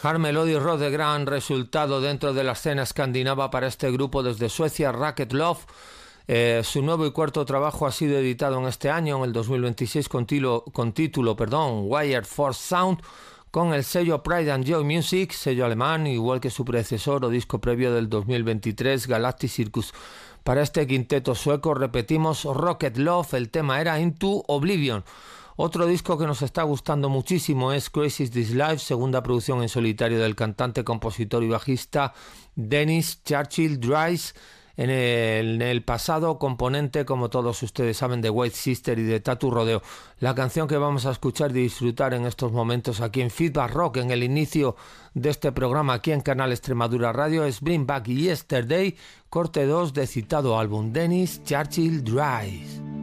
Hard Melody Rock de gran resultado dentro de la escena escandinava para este grupo desde Suecia, Racket Love. Su nuevo y cuarto trabajo ha sido editado en este año, en el 2026, con título Wired for Sound, con el sello Pride and Joy Music, sello alemán, igual que su predecesor o disco previo del 2023, Galactic Circus. Para este quinteto sueco, repetimos, Rocket Love, el tema era Into Oblivion. Otro disco que nos está gustando muchísimo es Crazy This Life, segunda producción en solitario del cantante, compositor y bajista Dennis Churchill Dries, en el pasado componente, como todos ustedes saben, de White Sister y de Tattoo Rodeo. La canción que vamos a escuchar y disfrutar en estos momentos aquí en Feedback Rock, en el inicio de este programa aquí en Canal Extremadura Radio, es Bring Back Yesterday, corte 2 de citado álbum Dennis Churchill Dries.